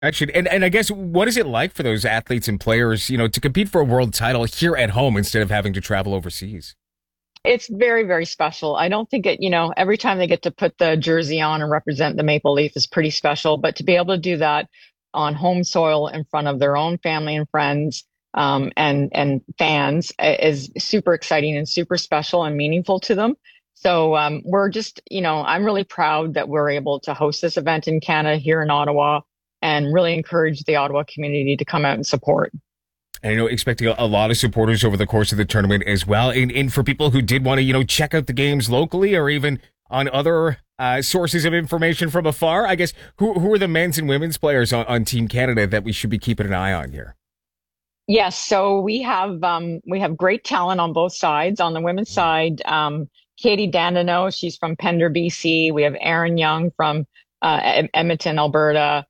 Actually, and I guess what is it like for those athletes and players, to compete for a world title here at home instead of having to travel overseas? It's very, very special. I don't think every time they get to put the jersey on and represent the Maple Leaf is pretty special, but to be able to do that on home soil in front of their own family and friends, and fans is super exciting and super special and meaningful to them. So, we're just, I'm really proud that we're able to host this event in Canada here in Ottawa and really encourage the Ottawa community to come out and support. And expecting a lot of supporters over the course of the tournament as well. And for people who did want to, check out the games locally or even on other sources of information from afar, I guess, who are the men's and women's players on Team Canada that we should be keeping an eye on here? Yes, so we have great talent on both sides. On the women's side, Katie Dandino, she's from Pender, BC. We have Erin Young from Edmonton, Alberta.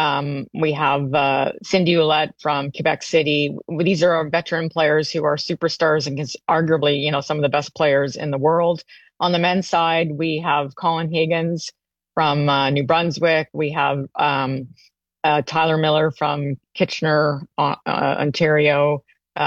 We have Cindy Ouellette from Quebec City. These are our veteran players who are superstars and arguably, some of the best players in the world. On the men's side, we have Colin Higgins from New Brunswick. We have Tyler Miller from Kitchener, Ontario.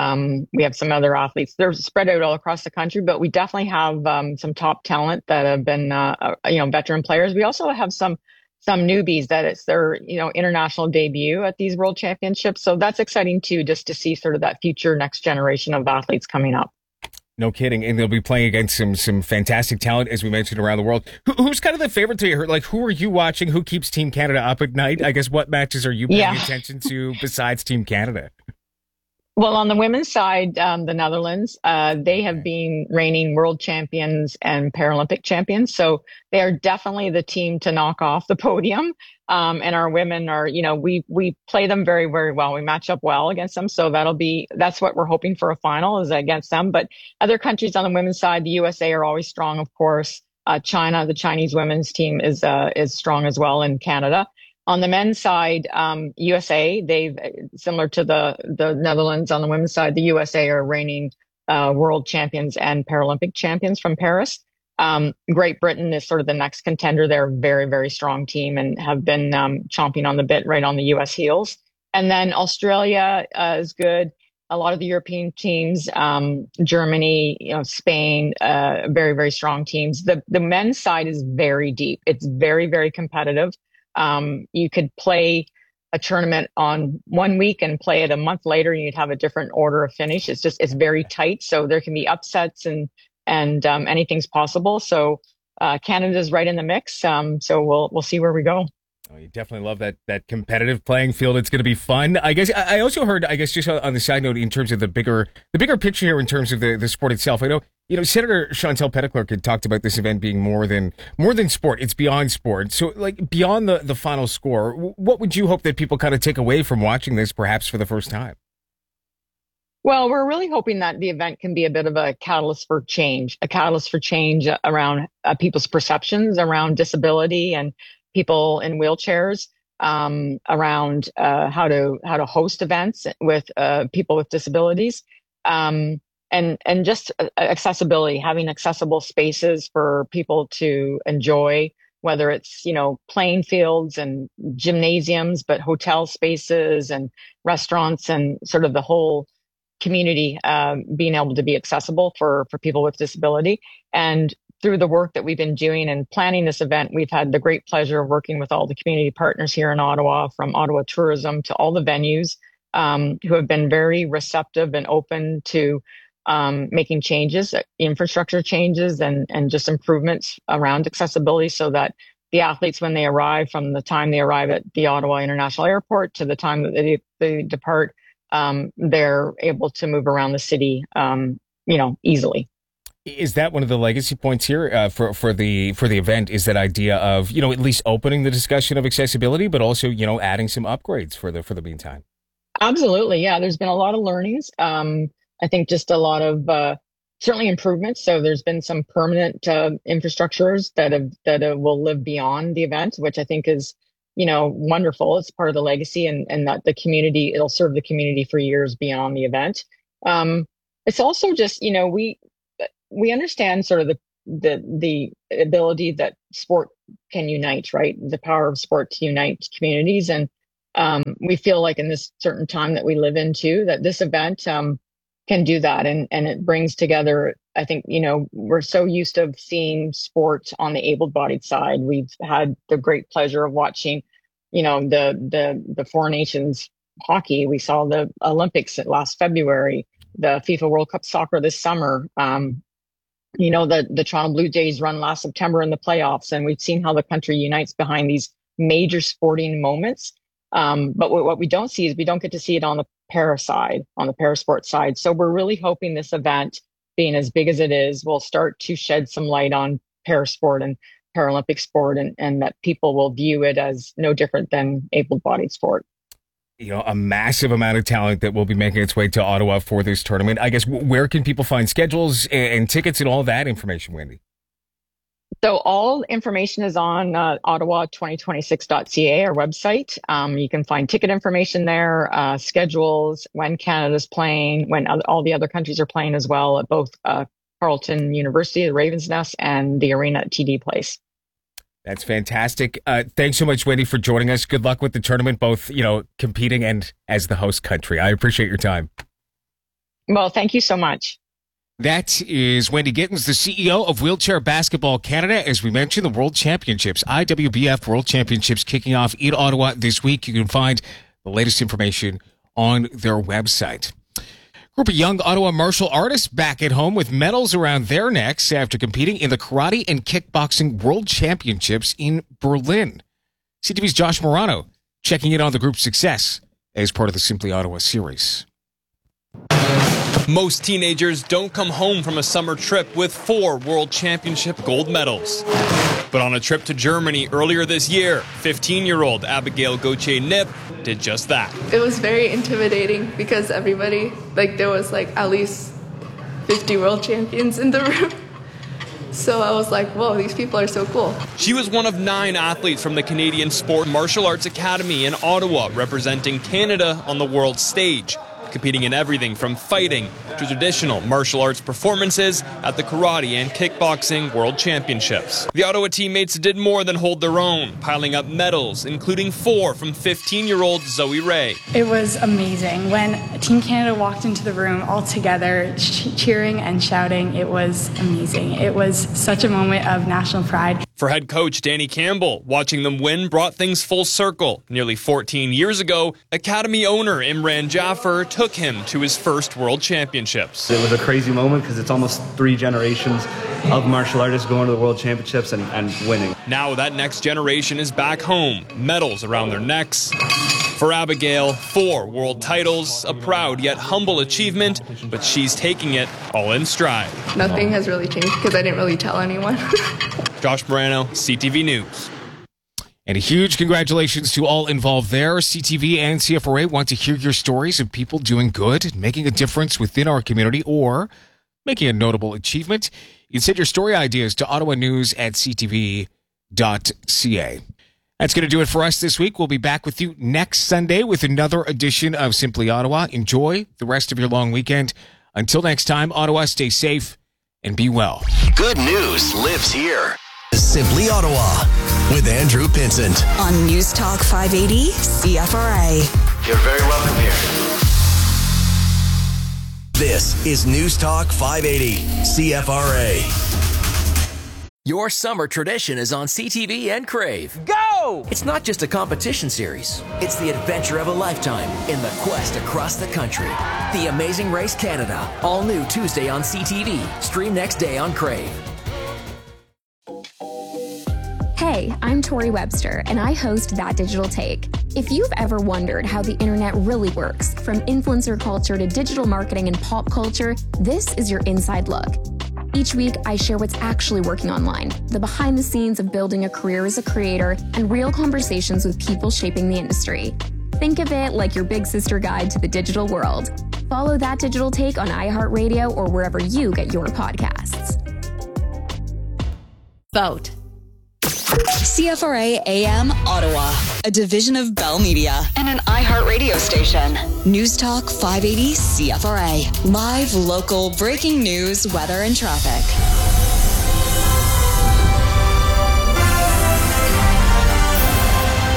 We have some other athletes. They're spread out all across the country, but we definitely have some top talent that have been, veteran players. We also have some newbies that it's their, international debut at these World Championships. So that's exciting too, just to see sort of that future next generation of athletes coming up. No kidding. And they'll be playing against some fantastic talent, as we mentioned, around the world. Who's kind of the favorite to you? Like, who are you watching? Who keeps Team Canada up at night? I guess what matches are you paying Yeah. attention to besides Team Canada? Well, on the women's side, the Netherlands, they have Okay. been reigning world champions and Paralympic champions. So they are definitely the team to knock off the podium. And our women are, we play them very, very well. We match up well against them. So that's what we're hoping for a final is against them. But other countries on the women's side, the USA are always strong, of course. China, the Chinese women's team is strong as well in Canada. On the men's side, USA, they've similar to the Netherlands. On the women's side, the USA are reigning world champions and Paralympic champions from Paris. Great Britain is sort of the next contender. They're a very, very strong team and have been chomping on the bit right on the US heels. And then Australia is good. A lot of the European teams, Germany, Spain, very, very strong teams. The men's side is very deep. It's very, very competitive. You could play a tournament on one week and play it a month later, and you'd have a different order of finish. It's very tight, so there can be upsets and anything's possible. So Canada's right in the mix. So we'll see where we go. Oh, you definitely love that competitive playing field. It's going to be fun. I guess I also heard. I guess just on the side note, in terms of the bigger picture here, in terms of the sport itself. I know Senator Chantal Petitclerc had talked about this event being more than sport. It's beyond sport. So like beyond the final score, what would you hope that people kind of take away from watching this, perhaps for the first time? Well, we're really hoping that the event can be a bit of a catalyst for change around people's perceptions around disability and people in wheelchairs, around how to host events with people with disabilities, and just accessibility, having accessible spaces for people to enjoy, whether it's playing fields and gymnasiums, but hotel spaces and restaurants and sort of the whole community being able to be accessible for people with disability. And through the work that we've been doing and planning this event, we've had the great pleasure of working with all the community partners here in Ottawa, from Ottawa Tourism to all the venues, who have been very receptive and open to making changes, infrastructure changes, and just improvements around accessibility so that the athletes, when they arrive, from the time they arrive at the Ottawa International Airport to the time that they depart, they're able to move around the city, easily. Is that one of the legacy points here for the event? Is that idea of at least opening the discussion of accessibility, but also adding some upgrades for the meantime? Absolutely. Yeah. There's been a lot of learnings. I think just a lot of, certainly improvements. So there's been some permanent, infrastructures that will live beyond the event, which I think is, wonderful. It's part of the legacy, and that it'll serve the community for years beyond the event. It's also just, we understand sort of the ability that sport can unite, right? The power of sport to unite communities. And we feel like in this certain time that we live in too, that this event can do that. And it brings together, I think, we're so used to seeing sport on the able-bodied side. We've had the great pleasure of watching, the Four Nations hockey. We saw the Olympics last February, the FIFA World Cup soccer this summer. The Toronto Blue Jays run last September in the playoffs, and we've seen how the country unites behind these major sporting moments. But what we don't see is we don't get to see it on the para side, on the parasport side. So we're really hoping this event, being as big as it is, will start to shed some light on parasport and Paralympic sport, and that people will view it as no different than able-bodied sport. A massive amount of talent that will be making its way to Ottawa for this tournament. I guess, where can people find schedules and tickets and all that information, Wendy? So all information is on ottawa2026.ca, our website. You can find ticket information there, schedules, when Canada's playing, when all the other countries are playing as well, at both Carleton University, the Ravens Nest, and the arena at TD Place. That's fantastic. Thanks so much, Wendy, for joining us. Good luck with the tournament, both, competing and as the host country. I appreciate your time. Well, thank you so much. That is Wendy Gittins, the CEO of Wheelchair Basketball Canada. As we mentioned, the World Championships, IWBF World Championships, kicking off in Ottawa this week. You can find the latest information on their website. Group of young Ottawa martial artists back at home with medals around their necks after competing in the Karate and Kickboxing World Championships in Berlin. CTV's Josh Morano checking in on the group's success as part of the Simply Ottawa series. Most teenagers don't come home from a summer trip with 4 World Championship gold medals. But on a trip to Germany earlier this year, 15-year-old Abigail Gauthier-Nip did just that. It was very intimidating because everybody, there was at least 50 world champions in the room. So I was like, whoa, these people are so cool. She was one of 9 athletes from the Canadian Sport Martial Arts Academy in Ottawa, representing Canada on the world stage, competing in everything from fighting to traditional martial arts performances at the Karate and Kickboxing World Championships. The Ottawa teammates did more than hold their own, piling up medals, including 4 from 15-year-old Zoe Ray. It was amazing. When Team Canada walked into the room all together, cheering and shouting, it was amazing. It was such a moment of national pride. For head coach Danny Campbell, watching them win brought things full circle. Nearly 14 years ago, Academy owner Imran Jaffer took him to his first World Championships. It was a crazy moment because it's almost 3 generations of martial artists going to the World Championships and winning. Now that next generation is back home, medals around their necks. For Abigail, 4 world titles, a proud yet humble achievement, but she's taking it all in stride. Nothing has really changed because I didn't really tell anyone. Josh Morano, CTV News. And a huge congratulations to all involved there. CTV and CFRA want to hear your stories of people doing good and making a difference within our community or making a notable achievement. You can send your story ideas to ottawanews@ctv.ca. That's going to do it for us this week. We'll be back with you next Sunday with another edition of Simply Ottawa. Enjoy the rest of your long weekend. Until next time, Ottawa, stay safe and be well. Good news lives here. Simply Ottawa with Andrew Pinsent on News Talk 580 CFRA. You're very welcome here. This is News Talk 580 CFRA. Your summer tradition is on CTV and Crave. Go! It's not just a competition series. It's the adventure of a lifetime in the quest across the country. The Amazing Race Canada. All new Tuesday on CTV. Stream next day on Crave. Hey, I'm Tori Webster, and I host That Digital Take. If you've ever wondered how the internet really works, from influencer culture to digital marketing and pop culture, this is your inside look. Each week, I share what's actually working online, the behind the scenes of building a career as a creator, and real conversations with people shaping the industry. Think of it like your big sister guide to the digital world. Follow That Digital Take on iHeartRadio or wherever you get your podcasts. Vote. CFRA AM Ottawa, a division of Bell Media and an iHeartRadio station. News Talk 580 CFRA. Live, local, breaking news, weather, and traffic. Well,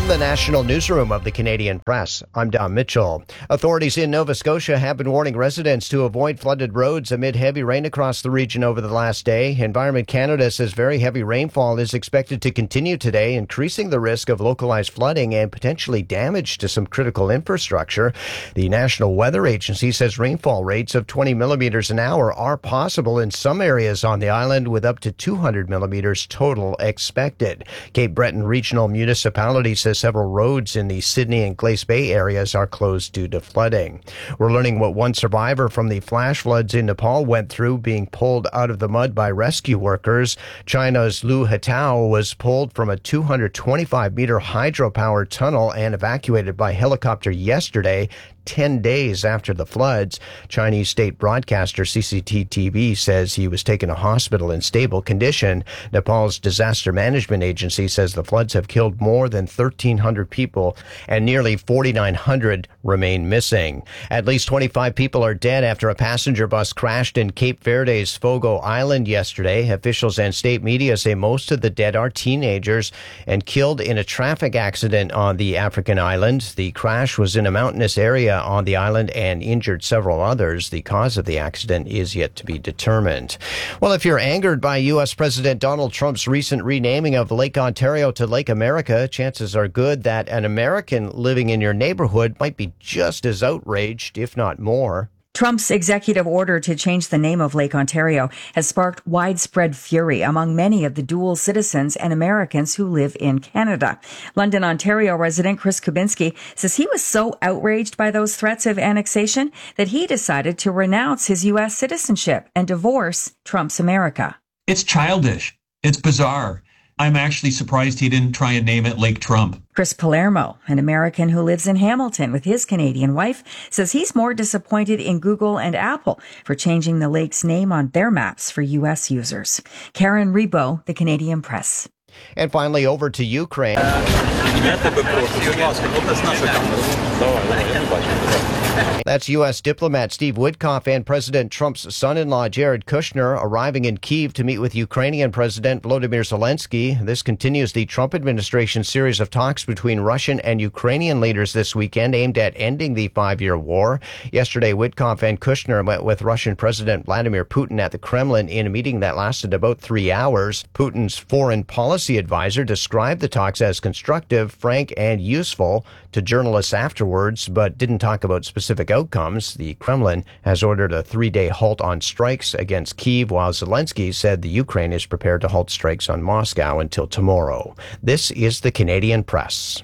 From the National Newsroom of the Canadian Press, I'm Don Mitchell. Authorities in Nova Scotia have been warning residents to avoid flooded roads amid heavy rain across the region over the last day. Environment Canada says very heavy rainfall is expected to continue today, increasing the risk of localized flooding and potentially damage to some critical infrastructure. The National Weather Agency says rainfall rates of 20 millimeters an hour are possible in some areas on the island, with up to 200 millimeters total expected. Cape Breton Regional Municipality says several roads in the Sydney and Glace Bay areas are closed due to flooding. We're learning what one survivor from the flash floods in Nepal went through, being pulled out of the mud by rescue workers. China's Lu Hetao was pulled from a 225-meter hydropower tunnel and evacuated by helicopter yesterday, 10 days after the floods. Chinese state broadcaster CCTV says he was taken to hospital in stable condition. Nepal's disaster management agency says the floods have killed more than 1,300 people and nearly 4,900 remain missing. At least 25 people are dead after a passenger bus crashed in Cape Verde's Fogo Island yesterday. Officials and state media say most of the dead are teenagers and killed in a traffic accident on the African island. The crash was in a mountainous area on the island and injured several others. The cause of the accident is yet to be determined. Well, if you're angered by U.S. President Donald Trump's recent renaming of Lake Ontario to Lake America, chances are good that an American living in your neighborhood might be just as outraged, if not more. Trump's executive order to change the name of Lake Ontario has sparked widespread fury among many of the dual citizens and Americans who live in Canada. London, Ontario resident Chris Kubinski says he was so outraged by those threats of annexation that he decided to renounce his U.S. citizenship and divorce Trump's America. It's childish. It's bizarre. I'm actually surprised he didn't try and name it Lake Trump. Chris Palermo, an American who lives in Hamilton with his Canadian wife, says he's more disappointed in Google and Apple for changing the lake's name on their maps for U.S. users. Karen Rebo, The Canadian Press. And finally, over to Ukraine. That's U.S. diplomat Steve Witkoff and President Trump's son-in-law Jared Kushner arriving in Kyiv to meet with Ukrainian President Volodymyr Zelensky. This continues the Trump administration's series of talks between Russian and Ukrainian leaders this weekend aimed at ending the 5-year war. Yesterday, Witkoff and Kushner met with Russian President Vladimir Putin at the Kremlin in a meeting that lasted about 3 hours. Putin's foreign policy advisor described the talks as constructive, frank, and useful to journalists afterwards, but didn't talk about specific outcomes. The Kremlin has ordered a 3-day halt on strikes against Kyiv, while Zelensky said the Ukraine is prepared to halt strikes on Moscow until tomorrow. This is the Canadian Press.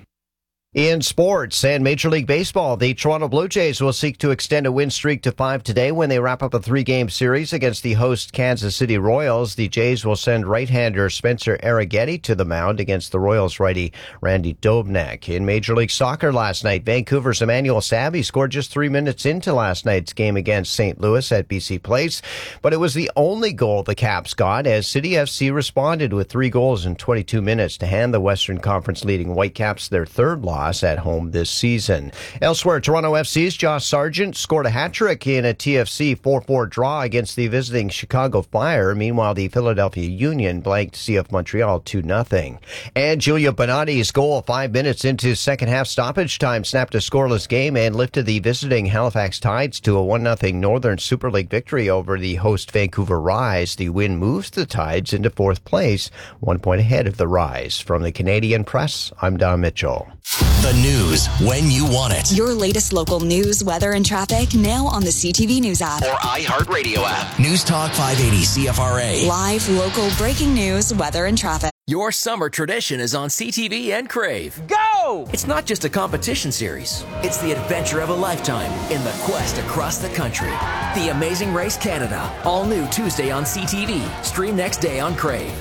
In sports and Major League Baseball, the Toronto Blue Jays will seek to extend a win streak to 5 today when they wrap up a 3-game series against the host Kansas City Royals. The Jays will send right-hander Spencer Arrighetti to the mound against the Royals righty Randy Dobnak. In Major League Soccer last night, Vancouver's Emmanuel Sabby scored just 3 minutes into last night's game against St. Louis at BC Place, but it was the only goal the Caps got as City FC responded with 3 goals in 22 minutes to hand the Western Conference leading Whitecaps their third loss at home this season. Elsewhere, Toronto FC's Josh Sargent scored a hat-trick in a TFC 4-4 draw against the visiting Chicago Fire. Meanwhile, the Philadelphia Union blanked CF Montreal 2-0. And Giulio Bonatti's goal 5 minutes into second-half stoppage time snapped a scoreless game and lifted the visiting Halifax Tides to a 1-0 Northern Super League victory over the host Vancouver Rise. The win moves the Tides into 4th place, 1 point ahead of the Rise. From the Canadian Press, I'm Don Mitchell. The news when you want it. Your latest local news, weather, and traffic now on the CTV News app or iHeartRadio app. News Talk 580 CFRA. Live, local, breaking news, weather, and traffic. Your summer tradition is on CTV and Crave. Go! It's not just a competition series. It's the adventure of a lifetime in the quest across the country. The Amazing Race Canada. All new Tuesday on CTV. Stream next day on Crave.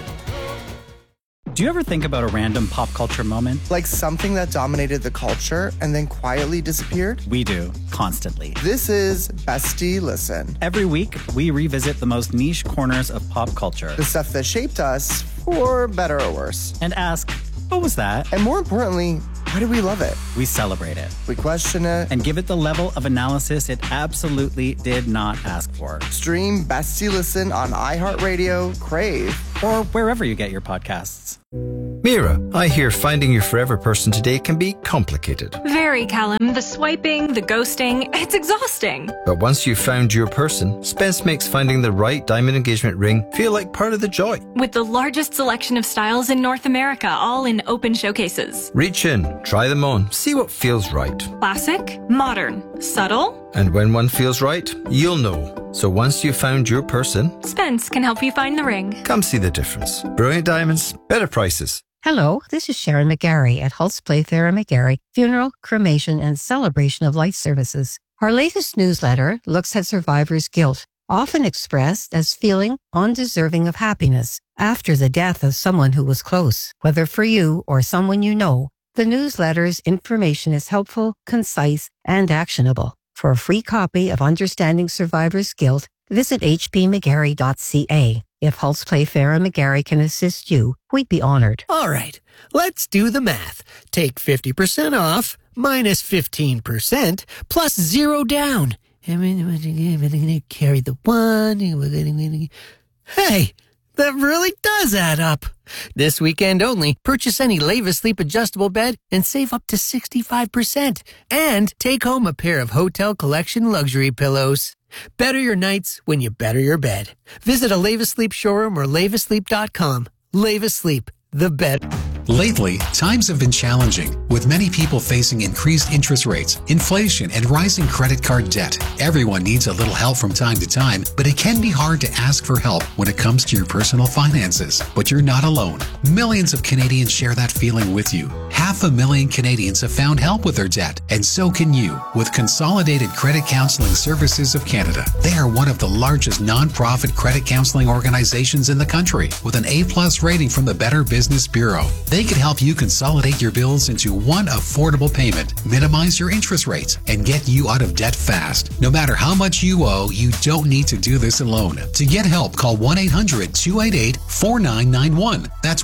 Do you ever think about a random pop culture moment? Like something that dominated the culture and then quietly disappeared? We do, constantly. This is Bestie Listen. Every week, we revisit the most niche corners of pop culture. The stuff that shaped us, for better or worse. And ask, what was that? And more importantly, why do we love it? We celebrate it. We question it. And give it the level of analysis it absolutely did not ask for. Stream Bestie Listen on iHeartRadio, Crave, or wherever you get your podcasts. Mira, I hear finding your forever person today can be complicated. Very, Callum. The swiping, the ghosting, it's exhausting. But once you've found your person, Spence makes finding the right diamond engagement ring feel like part of the joy. With the largest selection of styles in North America, all in open showcases. Reach in, try them on, see what feels right. Classic, modern, subtle. And when one feels right, you'll know. So once you've found your person, Spence can help you find the ring. Come see the difference. Brilliant diamonds, better prices. Hello, this is Sharon McGarry at Holtz Playfair & McGarry Funeral, Cremation, and Celebration of Life Services. Our latest newsletter looks at survivors' guilt, often expressed as feeling undeserving of happiness after the death of someone who was close. Whether for you or someone you know, the newsletter's information is helpful, concise, and actionable. For a free copy of Understanding Survivors' Guilt, visit hpmcgarry.ca. If Holtz Playfair & McGarry can assist you, we'd be honored. All right, let's do the math. Take 50% off, minus 15%, plus 0 down. And we're going to carry the 1. Hey, that really does add up. This weekend only, purchase any Leva Sleep adjustable bed and save up to 65%. And take home a pair of Hotel Collection luxury pillows. Better your nights when you better your bed. Visit a Leva Sleep showroom or levasleep.com. Leva Sleep, the bed. Lately, times have been challenging, with many people facing increased interest rates, inflation, and rising credit card debt. Everyone needs a little help from time to time, but it can be hard to ask for help when it comes to your personal finances. But you're not alone. Millions of Canadians share that feeling with you. 500,000 Canadians have found help with their debt, and so can you with Consolidated Credit Counseling Services of Canada. They are one of the largest non-profit credit counseling organizations in the country, with an A+ rating from the Better Business Bureau. They can help you consolidate your bills into one affordable payment, minimize your interest rates, and get you out of debt fast. No matter how much you owe, you don't need to do this alone. To get help, call 1-800-288-4991. That's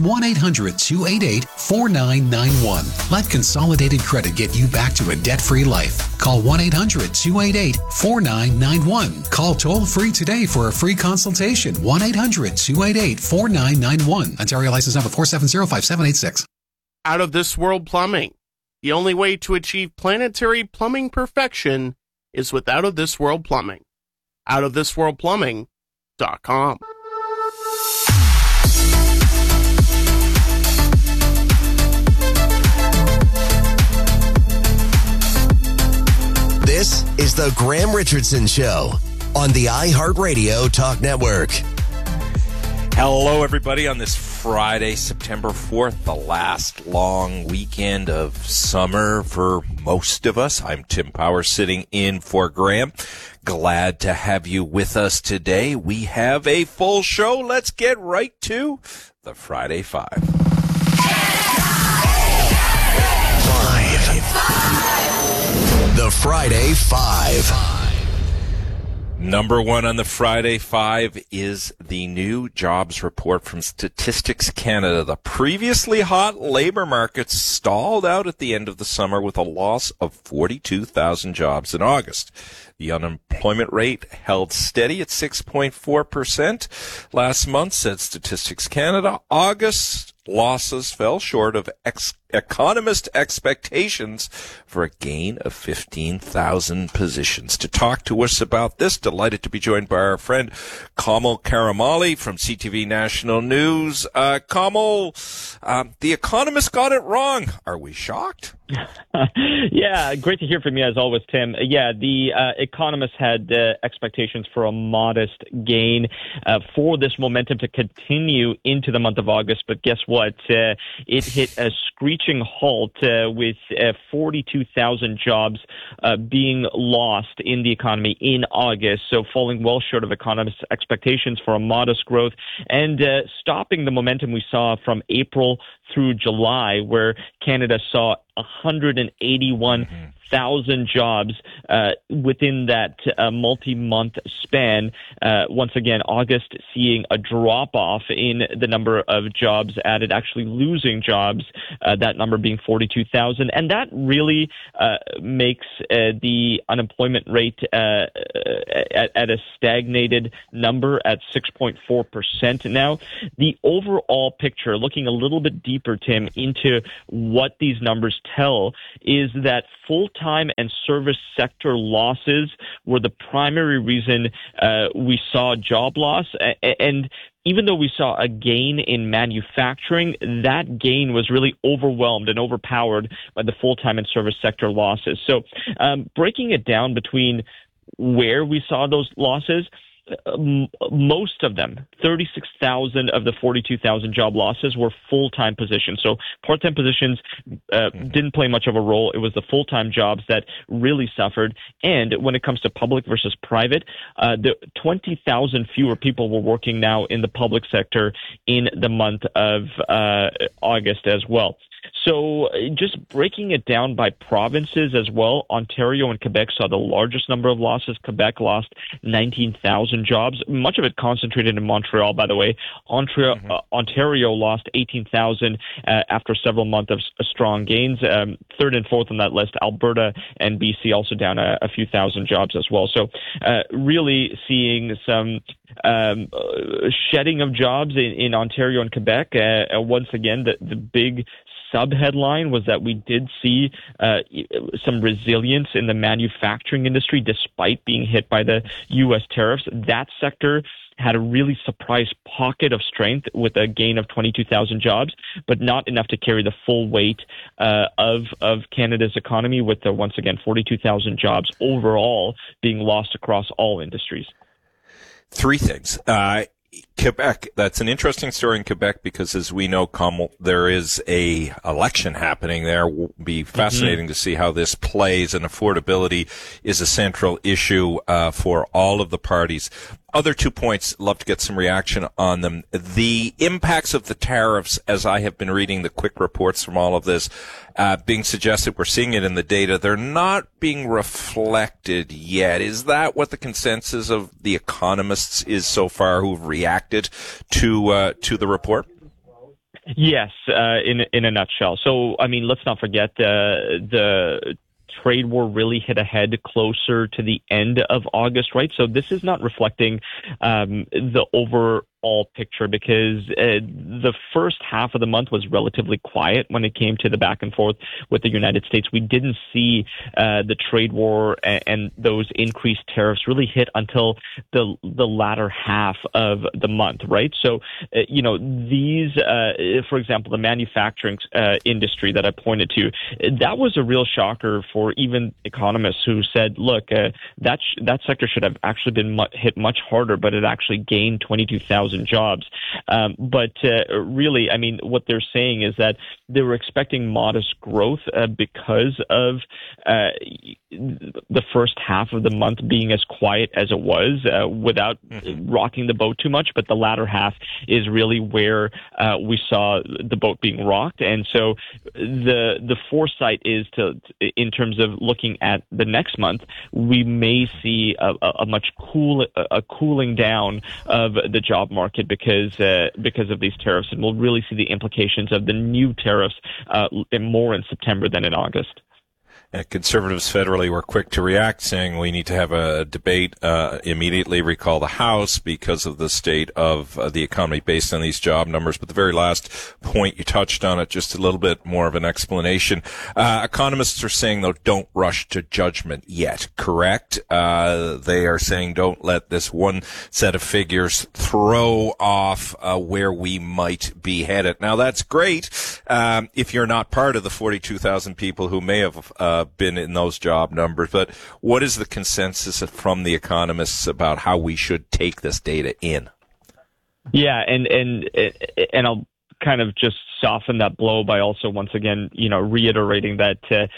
1-800-288-4991. Let Consolidated Credit get you back to a debt-free life. Call 1-800-288-4991. Call toll-free today for a free consultation. 1-800-288-4991. Ontario license number 4705786. Out of This World Plumbing. The only way to achieve planetary plumbing perfection is with Out of This World Plumbing. OutofThisWorldPlumbing.com. This is the Graham Richardson Show on the iHeartRadio Talk Network. Hello, everybody, on this Friday, September 4th, the last long weekend of summer for most of us. I'm Tim Powers sitting in for Graham. Glad to have you with us today. We have a full show. Let's get right to the Friday Five. The Friday Five. Number one on the Friday Five is the new jobs report from Statistics Canada. The previously hot labor market stalled out at the end of the summer with a loss of 42,000 jobs in August. The unemployment rate held steady at 6.4% last month, said Statistics Canada. August losses fell short of economist expectations for a gain of 15,000 positions. To talk to us about this, delighted to be joined by our friend Kamal Karamali from CTV National News. Kamal, the economist got it wrong. Are we shocked? Yeah, great to hear from you as always, Tim. Yeah, the economists had expectations for a modest gain for this momentum to continue into the month of August, but guess what? It hit a screeching halt with 42,000 jobs being lost in the economy in August, so falling well short of economists' expectations for a modest growth and stopping the momentum we saw from April through July, where Canada saw 181,000 1,000 jobs within that multi-month span. Once again, August seeing a drop-off in the number of jobs added, actually losing jobs, that number being 42,000. And that really makes the unemployment rate at a stagnated number at 6.4% now. The overall picture, looking a little bit deeper, Tim, into what these numbers tell, is that full-time and service sector losses were the primary reason we saw job loss. And even though we saw a gain in manufacturing, that gain was really overwhelmed and overpowered by the full-time and service sector losses. So breaking it down between where we saw those losses, most of them, 36,000 of the 42,000 job losses, were full-time positions. So part-time positions didn't play much of a role. It was the full-time jobs that really suffered. And when it comes to public versus private, the 20,000 fewer people were working now in the public sector in the month of August as well. So just breaking it down by provinces as well, Ontario and Quebec saw the largest number of losses. Quebec lost 19,000 jobs, much of it concentrated in Montreal, by the way. Ontario lost 18,000 after several months of strong gains. Third and fourth on that list, Alberta and BC also down a few thousand jobs as well. So really seeing some shedding of jobs in Ontario and Quebec. Once again, the big sub-headline was that we did see some resilience in the manufacturing industry despite being hit by the U.S. tariffs. That sector had a really surprise pocket of strength with a gain of 22,000 jobs, but not enough to carry the full weight of Canada's economy, with once again 42,000 jobs overall being lost across all industries. Three things. Quebec, that's an interesting story in Quebec because, as we know, Kamal, there is a election happening there. Will be fascinating to see how this plays, and affordability is a central issue for all of the parties. Other 2 points, love to get some reaction on them. The impacts of the tariffs, as I have been reading the quick reports from all of this, being suggested, we're seeing it in the data, they're not being reflected yet. Is that what the consensus of the economists is so far who've reacted to the report? Yes, in a nutshell. So, I mean, let's not forget the trade war really hit ahead closer to the end of August, right? So this is not reflecting the overall picture, because the first half of the month was relatively quiet when it came to the back and forth with the United States. We didn't see the trade war and those increased tariffs really hit until the latter half of the month, right? So, these, for example, the manufacturing industry that I pointed to, that was a real shocker for even economists who said, look, that sector should have actually been hit much harder, but it actually gained 22,000 jobs. But really, I mean, what they're saying is that they were expecting modest growth because of the first half of the month being as quiet as it was, without rocking the boat too much. But the latter half is really where we saw the boat being rocked. And so the foresight is in terms of looking at the next month, we may see a much cooling down of the job market because of these tariffs, and we'll really see the implications of the new tariffs more in September than in August. Conservatives federally were quick to react, saying we need to have a debate, immediately recall the House because of the state of the economy based on these job numbers. But the very last point, you touched on it, just a little bit more of an explanation. Economists are saying, though, don't rush to judgment yet, correct? They are saying don't let this one set of figures throw off where we might be headed. Now, that's great if you're not part of the 42,000 people who may have been in those job numbers, but what is the consensus from the economists about how we should take this data in? Yeah, and I'll kind of just soften that blow by also once again, reiterating that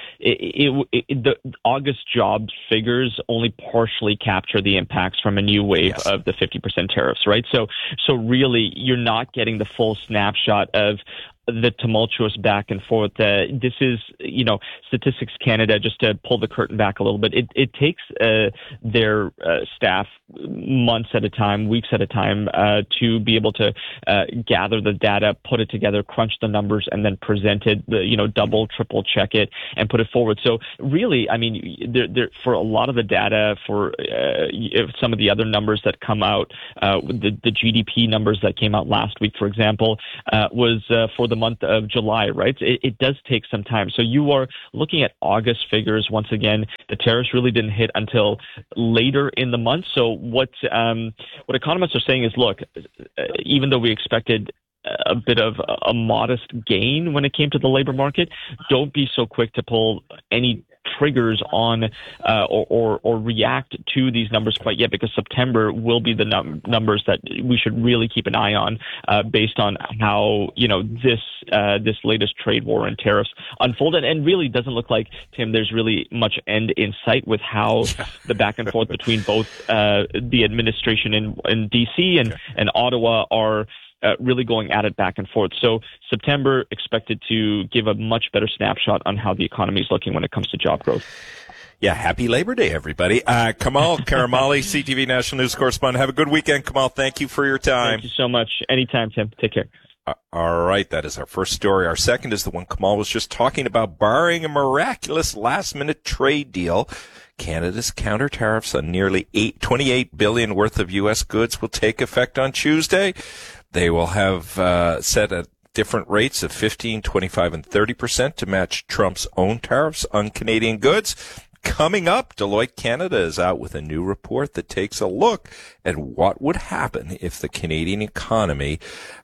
the August jobs figures only partially capture the impacts from a new wave of the 50% tariffs, right? So really, you're not getting the full snapshot of the tumultuous back and forth. This is, Statistics Canada, just to pull the curtain back a little bit, it takes their staff months at a time, weeks at a time, to be able to gather the data, put it together, crunch the numbers, and then present it, double, triple check it, and put it forward. So really, I mean, there for a lot of the data, for some of the other numbers that come out, the GDP numbers that came out last week, for example, was for the month of July, right? It does take some time. So you are looking at August figures. Once again, the tariffs really didn't hit until later in the month. So what economists are saying is, look, even though we expected a bit of a modest gain when it came to the labor market, don't be so quick to pull any triggers on or react to these numbers quite yet, because September will be the numbers that we should really keep an eye on based on how this latest trade war and tariffs unfolded. And really doesn't look like, Tim, there's really much end in sight with how the back and forth between both the administration in DC and Ottawa are really going at it back and forth. So September expected to give a much better snapshot on how the economy is looking when it comes to job growth. Yeah, happy Labor Day, everybody. Kamal Karamali, CTV National News Correspondent. Have a good weekend, Kamal. Thank you for your time. Thank you so much. Anytime, Tim. Take care. All right, that is our first story. Our second is the one Kamal was just talking about. Barring a miraculous last-minute trade deal, Canada's counter tariffs on nearly $28 billion worth of U.S. goods will take effect on Tuesday. They will have set at different rates of 15%, 25%, and 30% to match Trump's own tariffs on Canadian goods. Coming up, Deloitte Canada is out with a new report that takes a look at what would happen if the Canadian economy,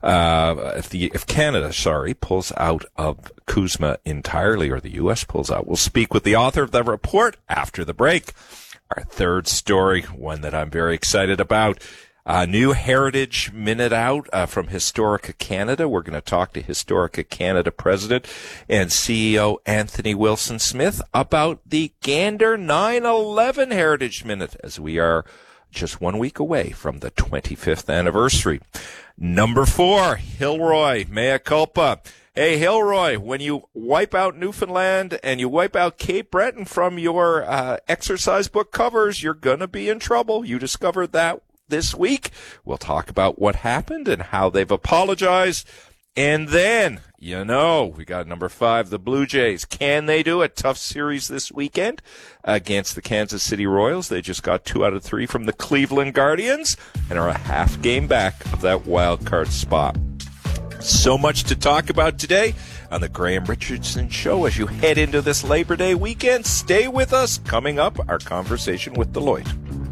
if Canada, pulls out of CUSMA entirely, or the U.S. pulls out. We'll speak with the author of the report after the break. Our third story, one that I'm very excited about. A new Heritage Minute out from Historica Canada. We're going to talk to Historica Canada President and CEO Anthony Wilson-Smith about the Gander 9/11 Heritage Minute, as we are just 1 week away from the 25th anniversary. Number 4, Hilroy, mea culpa. Hey, Hilroy, when you wipe out Newfoundland and you wipe out Cape Breton from your exercise book covers, you're going to be in trouble. You discovered that this week. We'll talk about what happened and how they've apologized. And then, we got number 5, the Blue Jays. Can they do it? Tough series this weekend against the Kansas City Royals. They just got 2 out of 3 from the Cleveland Guardians and are a half game back of that wild card spot. So much to talk about today on the Graham Richardson Show as you head into this Labor Day weekend. Stay with us. Coming up, our conversation with Deloitte.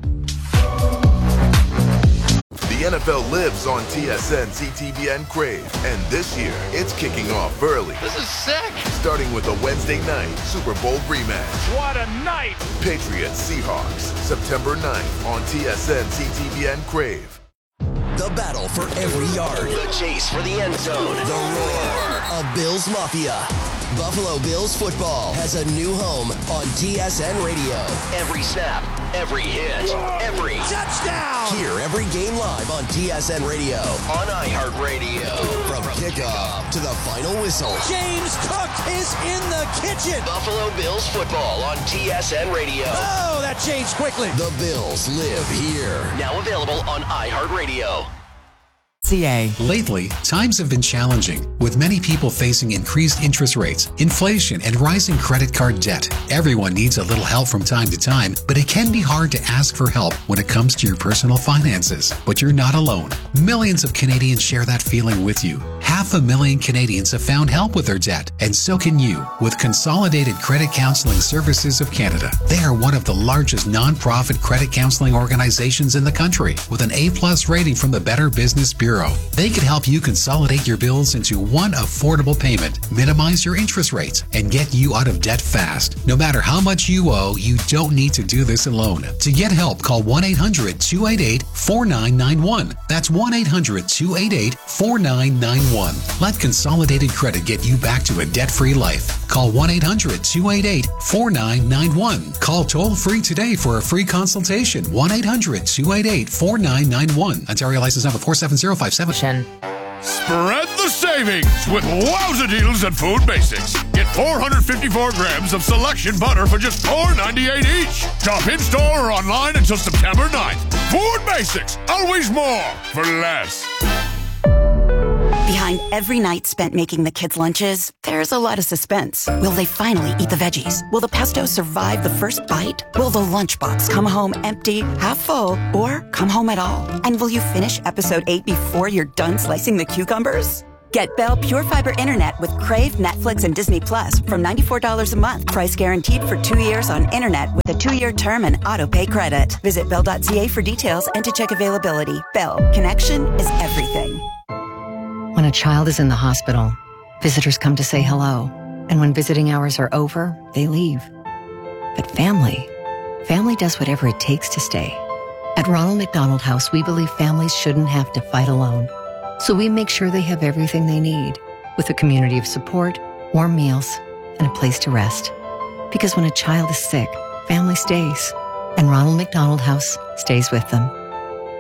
The NFL lives on TSN, CTVN, Crave, and this year it's kicking off early. This is sick! Starting with a Wednesday night Super Bowl rematch. What a night! Patriots Seahawks, September 9th on TSN, CTVN, Crave. The battle for every yard. The chase for the end zone. The roar of Bills Mafia. Buffalo Bills football has a new home on TSN Radio. Every snap, every hit, every touchdown. Hear every game live on TSN Radio, on iHeartRadio. From kickoff to the final whistle. James Cook is in the kitchen. Buffalo Bills football on TSN Radio. Oh, that changed quickly. The Bills live here. Now available on iHeartRadio. Lately, times have been challenging, with many people facing increased interest rates, inflation, and rising credit card debt. Everyone needs a little help from time to time, but it can be hard to ask for help when it comes to your personal finances. But you're not alone. Millions of Canadians share that feeling with you. 500,000 Canadians have found help with their debt, and so can you with Consolidated Credit Counseling Services of Canada. They are one of the largest non-profit credit counseling organizations in the country, with an A+ rating from the Better Business Bureau. They can help you consolidate your bills into one affordable payment, minimize your interest rates, and get you out of debt fast. No matter how much you owe, you don't need to do this alone. To get help, call 1-800-288-4991. That's 1-800-288-4991. Let Consolidated Credit get you back to a debt-free life. Call 1-800-288-4991. Call toll-free today for a free consultation. 1-800-288-4991. Ontario license number 47057. Spread the savings with wowza deals at Food Basics. Get 454 grams of selection butter for just $4.98 each. Shop in-store or online until September 9th. Food Basics, always more for less. Behind every night spent making the kids' lunches, there's a lot of suspense. Will they finally eat the veggies? Will the pesto survive the first bite? Will the lunchbox come home empty, half full, or come home at all? And will you finish episode 8 before you're done slicing the cucumbers? Get Bell Pure Fiber Internet with Crave, Netflix, and Disney Plus from $94 a month. Price guaranteed for 2 years on internet with a 2-year term and auto-pay credit. Visit Bell.ca for details and to check availability. Bell, connection is everything. When a child is in the hospital, visitors come to say hello. And when visiting hours are over, they leave. But family does whatever it takes to stay. At Ronald McDonald House, we believe families shouldn't have to fight alone. So we make sure they have everything they need, with a community of support, warm meals, and a place to rest. Because when a child is sick, family stays. And Ronald McDonald House stays with them.